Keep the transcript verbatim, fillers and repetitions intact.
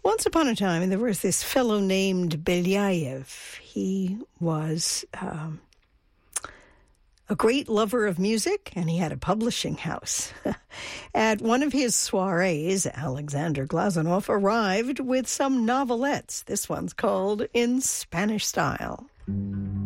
Once upon a time, there was this fellow named Belyayev. He was um, a great lover of music, and he had a publishing house. At one of his soirees, Alexander Glazunov arrived with some novelettes. This one's called In Spanish Style.